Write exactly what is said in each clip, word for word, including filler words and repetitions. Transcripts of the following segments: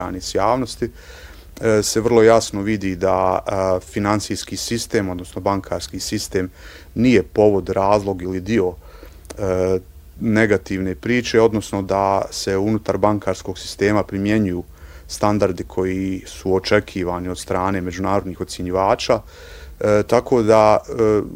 s javnosti, se vrlo jasno vidi da financijski sistem, odnosno bankarski sistem, nije povod, razlog ili dio negativne priče, odnosno da se unutar bankarskog sistema primjenjuju standardi koji su očekivani od strane međunarodnih ocjenjivača, e, tako da e,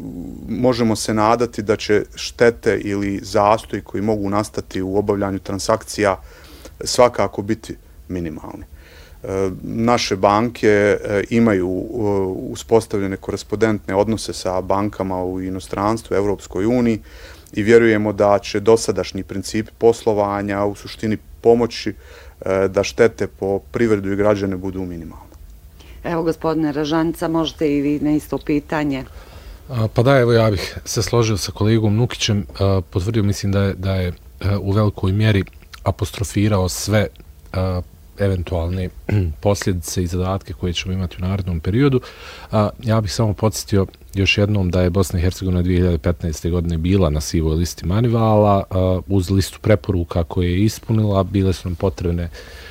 možemo se nadati da će štete ili zastoji koji mogu nastati u obavljanju transakcija svakako biti minimalni. E, naše banke e, imaju e, uspostavljene korespondentne odnose sa bankama u inostranstvu, Evropskoj uniji, i vjerujemo da će dosadašnji principi poslovanja u suštini pomoći da štete po privredu i građane budu minimalne. Evo, gospodine Ražanica, možete i vi na isto pitanje. Pa da, evo, ja bih se složio sa kolegom Nukićem, potvrdio, mislim da je, da je u velikoj mjeri apostrofirao sve eventualne posljedice i zadatke koje ćemo imati u narednom periodu. Ja bih samo podsjetio još jednom da je Bosna i Hercegovina dvije hiljade petnaeste. godine bila na sivoj listi Manivala, uz listu preporuka koje je ispunila, bile su nam potrebne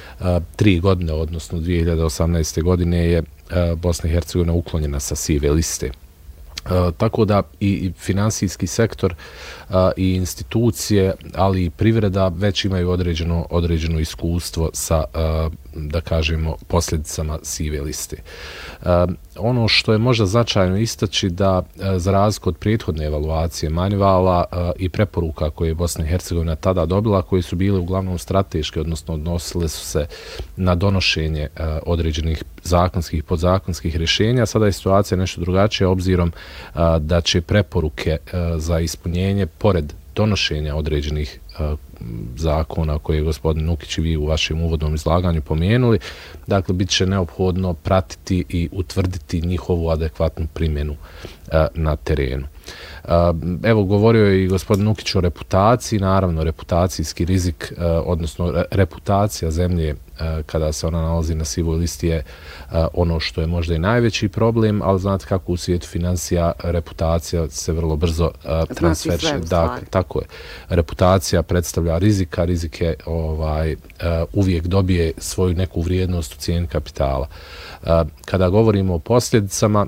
tri godine, odnosno dvije hiljade osamnaeste. godine je Bosna i Hercegovina uklonjena sa sive liste. Uh, tako da i, i finansijski sektor uh, i institucije, ali i privreda već imaju određeno, određeno iskustvo sa, uh, da kažemo, posljedicama sive liste. Uh, ono što je možda značajno istaći da uh, za razliku od prethodne evaluacije Manivala uh, i preporuka koje je Bosna i Hercegovina tada dobila, koje su bile uglavnom strateške, odnosno odnosile su se na donošenje uh, određenih zakonskih i podzakonskih rješenja, sada je situacija nešto drugačija obzirom a, da će preporuke a, za ispunjenje, pored donošenja određenih a, zakona koje je gospodin Nukić i vi u vašem uvodnom izlaganju pomenuli, dakle, bit će neophodno pratiti i utvrditi njihovu adekvatnu primjenu a, na terenu. Evo, govorio je i gospodin Nukić o reputaciji, naravno reputacijski rizik, odnosno reputacija zemlje kada se ona nalazi na sivoj listi je ono što je možda i najveći problem, ali znate kako u svijetu financija reputacija se vrlo brzo transferiše. Da, tako je. Reputacija predstavlja rizika, rizik je ovaj, uvijek dobije svoju neku vrijednost u cijeni kapitala. Kada govorimo o posljedicama,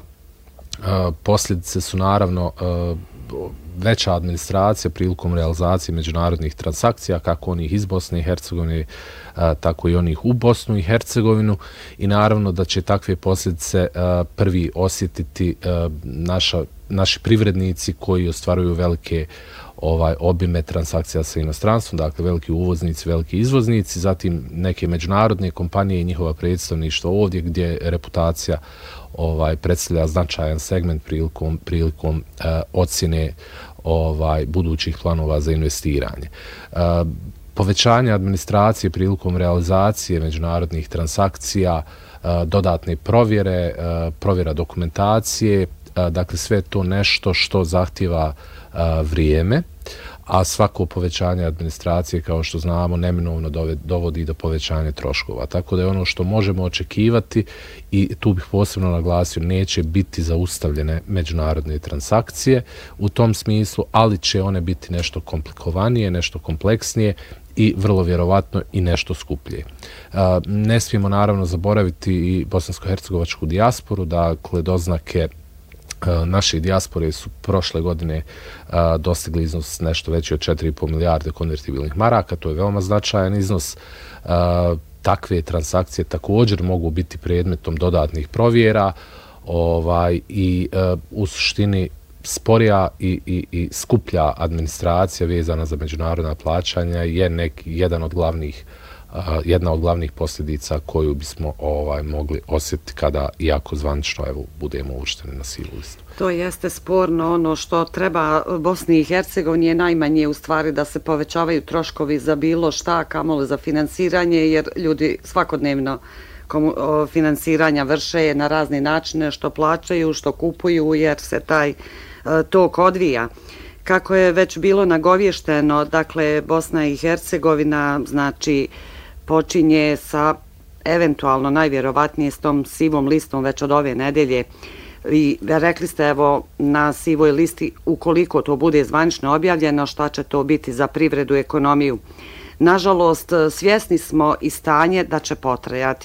Uh, posljedice su naravno uh, veća administracija prilikom realizacije međunarodnih transakcija, kako onih iz Bosne i Hercegovine, uh, tako i onih u Bosnu i Hercegovinu, i naravno da će takve posljedice uh, prvi osjetiti uh, naša, naši privrednici koji ostvaruju velike ovaj obime transakcija sa inostranstvom, dakle veliki uvoznici, veliki izvoznici, zatim neke međunarodne kompanije i njihova predstavništva ovdje gdje reputacija ovaj predstavlja značajan segment prilikom prilikom uh, ocjene ovaj budućih planova za investiranje. Uh, povećanje administracije prilikom realizacije međunarodnih transakcija, uh, dodatne provjere, uh, provjera dokumentacije, uh, dakle sve to nešto što zahtijeva uh, vrijeme, a svako povećanje administracije, kao što znamo, neminovno dovodi do povećanja troškova. Tako da je ono što možemo očekivati, i tu bih posebno naglasio, neće biti zaustavljene međunarodne transakcije u tom smislu, ali će one biti nešto komplikovanije, nešto kompleksnije i vrlo vjerovatno i nešto skuplje. Ne smijemo naravno zaboraviti i bosansko-hercegovačku dijasporu, dakle doznake naše dijaspore su prošle godine a, dostigli iznos nešto veći od četiri i po milijarde konvertibilnih maraka, to je veoma značajan iznos. A, takve transakcije također mogu biti predmetom dodatnih provjera ovaj, i a, u suštini sporija i, i, i skuplja administracija vezana za međunarodna plaćanja je nek, jedan od glavnih Uh, jedna od glavnih posljedica koju bismo ovaj mogli osjetiti kada, iako zvanično, evo, budemo uvršteni na sivu listu. To jeste sporno. Ono što treba Bosni i Hercegovini je najmanje u stvari da se povećavaju troškovi za bilo šta, kamoli za finansiranje, jer ljudi svakodnevno komu, o, finansiranja vrše na razne načine, što plaćaju, što kupuju, jer se taj o, tok odvija. Kako je već bilo nagovješteno, dakle, Bosna i Hercegovina, znači, počinje sa eventualno najvjerovatnije s tom sivom listom već od ove nedelje. I rekli ste, evo, na sivoj listi, ukoliko to bude zvanično objavljeno, šta će to biti za privredu i ekonomiju. Nažalost, svjesni smo i stanje da će potrajati.